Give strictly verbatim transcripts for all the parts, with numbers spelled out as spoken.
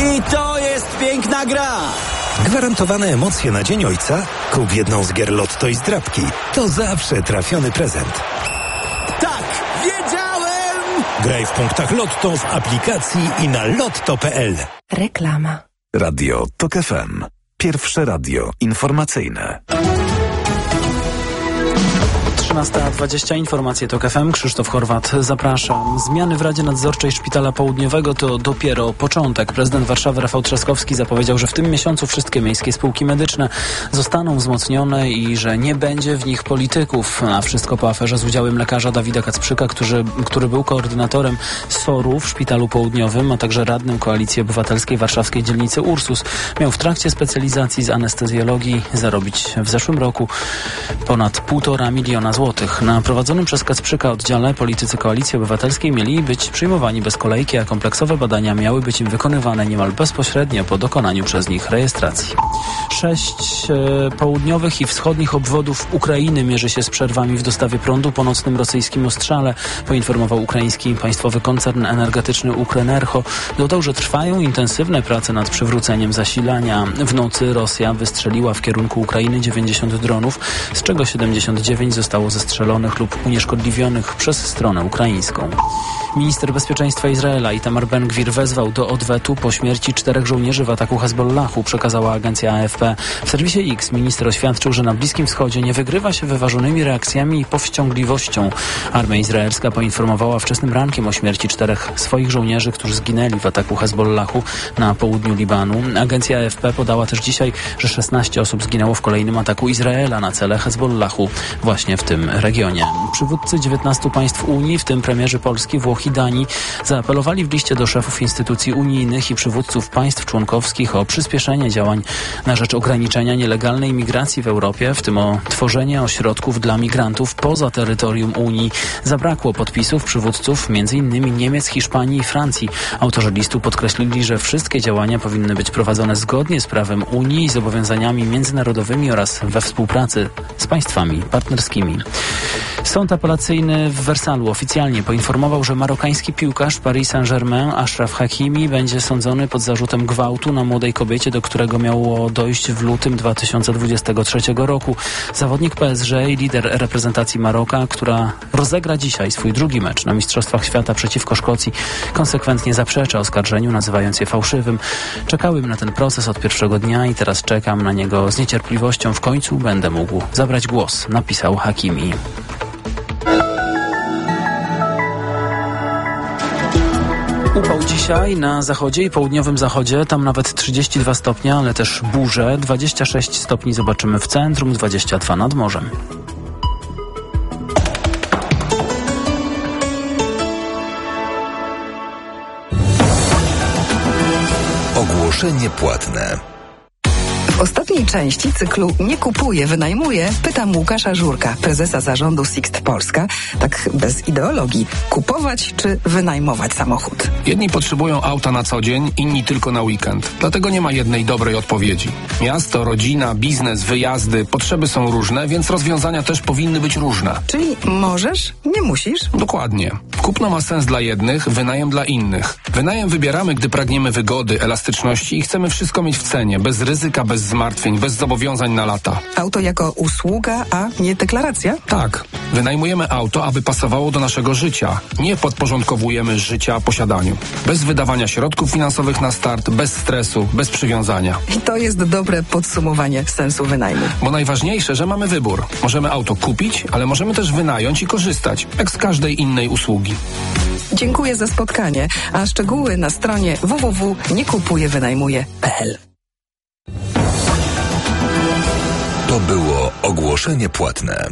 I to jest piękna gra! Gwarantowane emocje na Dzień Ojca? Kup jedną z gier Lotto i zdrabki. To zawsze trafiony prezent. Tak! Wiedziałem! Graj w punktach Lotto w aplikacji i na lotto kropka pe el. Reklama. Radio Tok F M. Pierwsze radio informacyjne. trzynasta dwadzieścia, informacje Tok F M, Krzysztof Horwat, zapraszam. Zmiany w Radzie Nadzorczej Szpitala Południowego to dopiero początek. Prezydent Warszawy Rafał Trzaskowski zapowiedział, że w tym miesiącu wszystkie miejskie spółki medyczne zostaną wzmocnione i że nie będzie w nich polityków. A wszystko po aferze z udziałem lekarza Dawida Kacprzyka, który, który był koordynatorem S O R-u w Szpitalu Południowym, a także radnym Koalicji Obywatelskiej warszawskiej dzielnicy Ursus. Miał w trakcie specjalizacji z anestezjologii zarobić w zeszłym roku ponad półtora miliona złotych. Na prowadzonym przez Kacprzyka oddziale politycy Koalicji Obywatelskiej mieli być przyjmowani bez kolejki, a kompleksowe badania miały być im wykonywane niemal bezpośrednio po dokonaniu przez nich rejestracji. Sześć e, południowych i wschodnich obwodów Ukrainy mierzy się z przerwami w dostawie prądu po nocnym rosyjskim ostrzale, poinformował ukraiński państwowy koncern energetyczny Ukrenergo. Dodał, że trwają intensywne prace nad przywróceniem zasilania. W nocy Rosja wystrzeliła w kierunku Ukrainy dziewięćdziesiąt dronów, z czego siedemdziesiąt dziewięć zostało zestrzelonych lub unieszkodliwionych przez stronę ukraińską. Minister bezpieczeństwa Izraela Itamar Ben-Gvir wezwał do odwetu po śmierci czterech żołnierzy w ataku Hezbollahu, przekazała agencja A F P. W serwisie X minister oświadczył, że na Bliskim Wschodzie nie wygrywa się wyważonymi reakcjami i powściągliwością. Armia izraelska poinformowała wczesnym rankiem o śmierci czterech swoich żołnierzy, którzy zginęli w ataku Hezbollahu na południu Libanu. Agencja A F P podała też dzisiaj, że szesnaście osób zginęło w kolejnym ataku Izraela na cele Hezbollahu właśnie w tym regionie. Przywódcy dziewiętnastu państw Unii, w tym premierzy Polski, Włoch i Danii, zaapelowali w liście do szefów instytucji unijnych i przywódców państw członkowskich o przyspieszenie działań na rzecz ograniczenia nielegalnej migracji w Europie, w tym o tworzenie ośrodków dla migrantów poza terytorium Unii. Zabrakło podpisów przywódców między innymi Niemiec, Hiszpanii i Francji. Autorzy listu podkreślili, że wszystkie działania powinny być prowadzone zgodnie z prawem Unii i zobowiązaniami międzynarodowymi oraz we współpracy z państwami partnerskimi. Sąd apelacyjny w Wersalu oficjalnie poinformował, że marokański piłkarz Paris Saint-Germain Achraf Hakimi będzie sądzony pod zarzutem gwałtu na młodej kobiecie, do którego miało dojść w lutym dwa tysiące dwudziestego trzeciego roku. Zawodnik P S G i lider reprezentacji Maroka, która rozegra dzisiaj swój drugi mecz na Mistrzostwach Świata przeciwko Szkocji, konsekwentnie zaprzecza oskarżeniu, nazywając je fałszywym. Czekałem na ten proces od pierwszego dnia i teraz czekam na niego z niecierpliwością. W końcu będę mógł zabrać głos, napisał Hakimi. Upał dzisiaj na zachodzie i południowym zachodzie, tam nawet trzydzieści dwa stopnie, ale też burze. dwadzieścia sześć stopni zobaczymy w centrum, dwadzieścia dwa nad morzem. Ogłoszenie płatne. W ostatniej części cyklu Nie kupuję, wynajmuję pytam Łukasza Żurka, prezesa zarządu Sixt Polska, tak bez ideologii, kupować czy wynajmować samochód? Jedni potrzebują auta na co dzień, inni tylko na weekend. Dlatego nie ma jednej dobrej odpowiedzi. Miasto, rodzina, biznes, wyjazdy, potrzeby są różne, więc rozwiązania też powinny być różne. Czyli możesz, nie musisz? Dokładnie. Kupno ma sens dla jednych, wynajem dla innych. Wynajem wybieramy, gdy pragniemy wygody, elastyczności i chcemy wszystko mieć w cenie, bez ryzyka, bez zmartwień, bez zobowiązań na lata. Auto jako usługa, a nie deklaracja? Tak. Wynajmujemy auto, aby pasowało do naszego życia. Nie podporządkowujemy życia posiadaniu. Bez wydawania środków finansowych na start, bez stresu, bez przywiązania. I to jest dobre podsumowanie sensu wynajmu. Bo najważniejsze, że mamy wybór. Możemy auto kupić, ale możemy też wynająć i korzystać, jak z każdej innej usługi. Dziękuję za spotkanie, a szczegóły na stronie w w w kropka nie kupuję wynajmuję kropka p l. To było ogłoszenie płatne.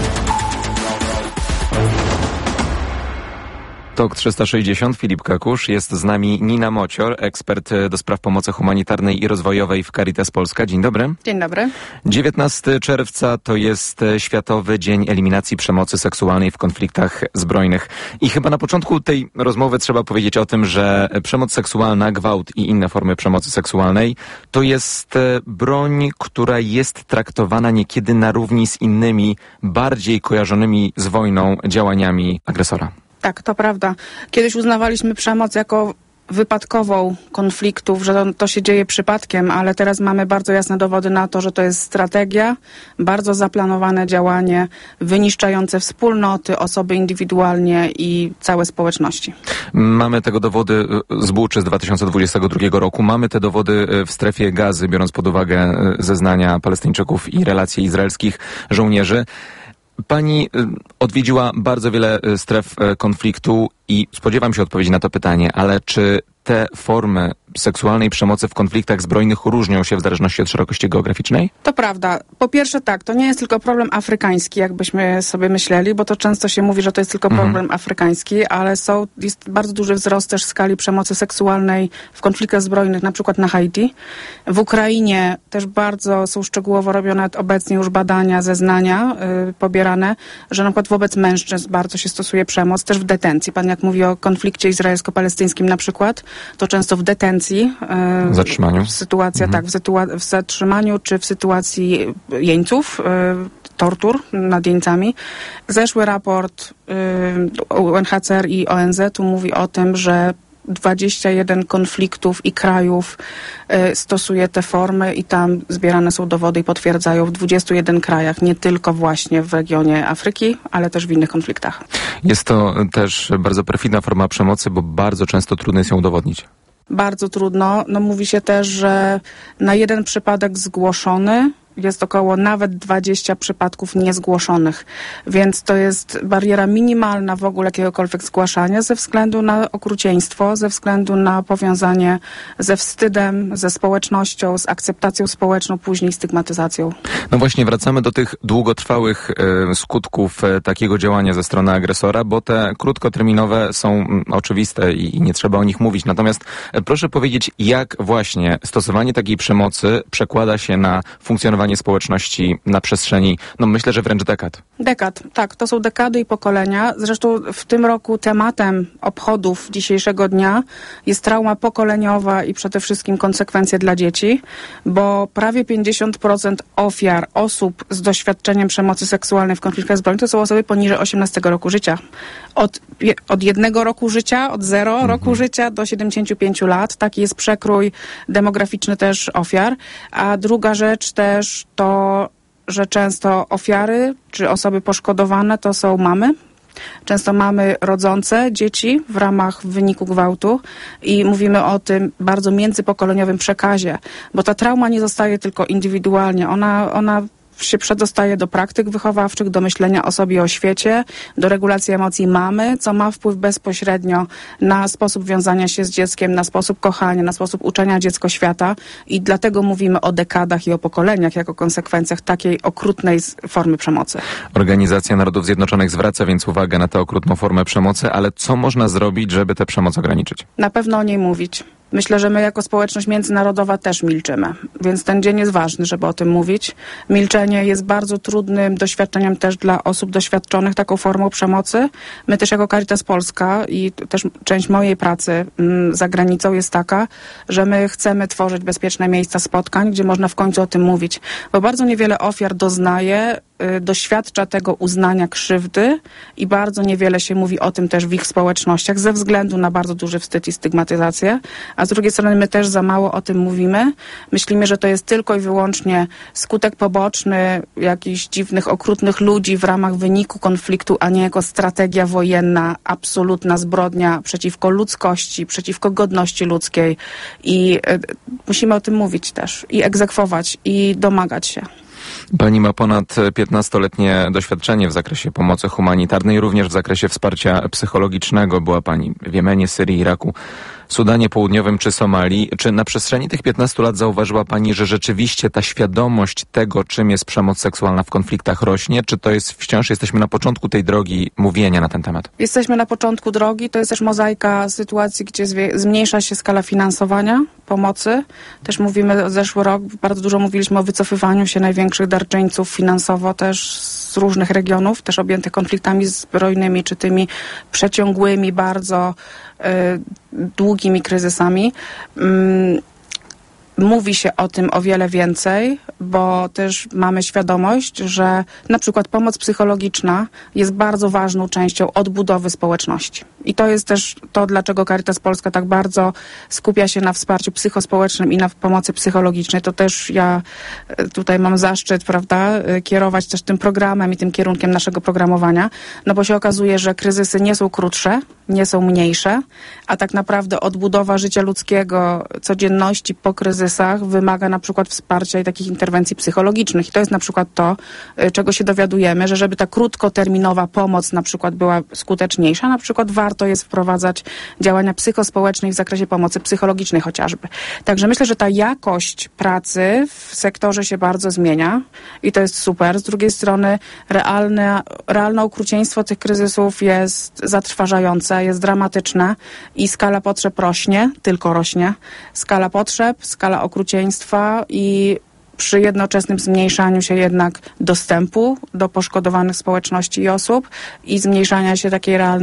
Tok trzysta sześćdziesiąt, Filip Kakusz. Jest z nami Nina Mocior, ekspert do spraw pomocy humanitarnej i rozwojowej w Caritas Polska. Dzień dobry. Dzień dobry. dziewiętnastego czerwca to jest Światowy Dzień Eliminacji Przemocy Seksualnej w konfliktach zbrojnych. I chyba na początku tej rozmowy trzeba powiedzieć o tym, że przemoc seksualna, gwałt i inne formy przemocy seksualnej to jest broń, która jest traktowana niekiedy na równi z innymi, bardziej kojarzonymi z wojną działaniami agresora. Tak, to prawda. Kiedyś uznawaliśmy przemoc jako wypadkową konfliktów, że to, to się dzieje przypadkiem, ale teraz mamy bardzo jasne dowody na to, że to jest strategia, bardzo zaplanowane działanie, wyniszczające wspólnoty, osoby indywidualnie i całe społeczności. Mamy tego dowody z Buczy z dwa tysiące dwudziestego drugiego roku. Mamy te dowody w strefie Gazy, biorąc pod uwagę zeznania Palestyńczyków i relacje izraelskich żołnierzy. Pani odwiedziła bardzo wiele stref konfliktu i spodziewam się odpowiedzi na to pytanie, ale czy te formy seksualnej przemocy w konfliktach zbrojnych różnią się w zależności od szerokości geograficznej? To prawda. Po pierwsze tak, to nie jest tylko problem afrykański, jakbyśmy sobie myśleli, bo to często się mówi, że to jest tylko problem mhm. afrykański, ale są, jest bardzo duży wzrost też skali przemocy seksualnej w konfliktach zbrojnych, na przykład na Haiti. W Ukrainie też bardzo są szczegółowo robione obecnie już badania, zeznania yy, pobierane, że na przykład wobec mężczyzn bardzo się stosuje przemoc, też w detencji. Pan jak mówi o konflikcie izraelsko-palestyńskim na przykład, to często w detencji. W zatrzymaniu. Sytuacja, mhm. tak, w, sytua- w zatrzymaniu czy w sytuacji jeńców, y, tortur nad jeńcami. Zeszły raport y, U N H C R i O N Z mówi o tym, że dwadzieścia jeden konfliktów i krajów y, stosuje te formy i tam zbierane są dowody i potwierdzają w dwudziestu jeden krajach, nie tylko właśnie w regionie Afryki, ale też w innych konfliktach. Jest to też bardzo perfidna forma przemocy, bo bardzo często trudno jest ją udowodnić. Bardzo trudno. No mówi się też, że na jeden przypadek zgłoszony jest około nawet dwadzieścia przypadków niezgłoszonych, więc to jest bariera minimalna w ogóle jakiegokolwiek zgłaszania ze względu na okrucieństwo, ze względu na powiązanie ze wstydem, ze społecznością, z akceptacją społeczną, później stygmatyzacją. No właśnie, wracamy do tych długotrwałych e, skutków e, takiego działania ze strony agresora, bo te krótkoterminowe są m, oczywiste i, i nie trzeba o nich mówić. Natomiast e, proszę powiedzieć, jak właśnie stosowanie takiej przemocy przekłada się na funkcjonowanie społeczności na przestrzeni, no myślę, że wręcz dekad. Dekad, tak. To są dekady i pokolenia. Zresztą w tym roku tematem obchodów dzisiejszego dnia jest trauma pokoleniowa i przede wszystkim konsekwencje dla dzieci, bo prawie pięćdziesiąt procent ofiar osób z doświadczeniem przemocy seksualnej w konfliktach zbrojnych to są osoby poniżej osiemnastego roku życia. Od, od jednego roku życia, od zero mhm. roku życia do siedemdziesięciu pięciu lat. Taki jest przekrój demograficzny też ofiar. A druga rzecz też to, że często ofiary czy osoby poszkodowane to są mamy. Często mamy rodzące dzieci w ramach w wyniku gwałtu i mówimy o tym bardzo międzypokoleniowym przekazie, bo ta trauma nie zostaje tylko indywidualnie, ona, ona się przedostaje do praktyk wychowawczych, do myślenia o sobie, o świecie, do regulacji emocji mamy, co ma wpływ bezpośrednio na sposób wiązania się z dzieckiem, na sposób kochania, na sposób uczenia dziecko świata i dlatego mówimy o dekadach i o pokoleniach jako konsekwencjach takiej okrutnej formy przemocy. Organizacja Narodów Zjednoczonych zwraca więc uwagę na tę okrutną formę przemocy, ale co można zrobić, żeby tę przemoc ograniczyć? Na pewno o niej mówić. Myślę, że my jako społeczność międzynarodowa też milczymy, więc ten dzień jest ważny, żeby o tym mówić. Milczenie jest bardzo trudnym doświadczeniem też dla osób doświadczonych taką formą przemocy. My też jako Caritas Polska i też część mojej pracy m, za granicą jest taka, że my chcemy tworzyć bezpieczne miejsca spotkań, gdzie można w końcu o tym mówić, bo bardzo niewiele ofiar doznaje, y, doświadcza tego uznania krzywdy i bardzo niewiele się mówi o tym też w ich społecznościach ze względu na bardzo duży wstyd i stygmatyzację. A z drugiej strony my też za mało o tym mówimy. Myślimy, że to jest tylko i wyłącznie skutek poboczny jakichś dziwnych, okrutnych ludzi w ramach wyniku konfliktu, a nie jako strategia wojenna, absolutna zbrodnia przeciwko ludzkości, przeciwko godności ludzkiej. I y, musimy o tym mówić też i egzekwować i domagać się. Pani ma ponad piętnastoletnie doświadczenie w zakresie pomocy humanitarnej, również w zakresie wsparcia psychologicznego. Była Pani w Jemenie, Syrii, Iraku, Sudanie Południowym czy Somalii. Czy na przestrzeni tych piętnastu lat zauważyła Pani, że rzeczywiście ta świadomość tego, czym jest przemoc seksualna w konfliktach rośnie? Czy to jest wciąż, jesteśmy na początku tej drogi mówienia na ten temat? Jesteśmy na początku drogi. To jest też mozaika sytuacji, gdzie zwie- zmniejsza się skala finansowania pomocy. Też mówimy, zeszły rok bardzo dużo mówiliśmy o wycofywaniu się największych darczyńców finansowo też z różnych regionów, też objętych konfliktami zbrojnymi, czy tymi przeciągłymi, bardzo y, długimi kryzysami. Y, Mówi się o tym o wiele więcej, bo też mamy świadomość, że na przykład pomoc psychologiczna jest bardzo ważną częścią odbudowy społeczności. I to jest też to, dlaczego Caritas Polska tak bardzo skupia się na wsparciu psychospołecznym i na pomocy psychologicznej. To też ja tutaj mam zaszczyt, prawda, kierować też tym programem i tym kierunkiem naszego programowania, no bo się okazuje, że kryzysy nie są krótsze, nie są mniejsze, a tak naprawdę odbudowa życia ludzkiego, codzienności po kryzysach wymaga na przykład wsparcia i takich interwencji psychologicznych. I to jest na przykład to, czego się dowiadujemy, że żeby ta krótkoterminowa pomoc na przykład była skuteczniejsza, na przykład warto jest wprowadzać działania psychospołeczne w zakresie pomocy psychologicznej chociażby. Także myślę, że ta jakość pracy w sektorze się bardzo zmienia i to jest super. Z drugiej strony realne, realne okrucieństwo tych kryzysów jest zatrważające, jest dramatyczne i skala potrzeb rośnie, tylko rośnie. Skala potrzeb, skala okrucieństwa i przy jednoczesnym zmniejszaniu się jednak dostępu do poszkodowanych społeczności i osób i zmniejszania się takiej realnej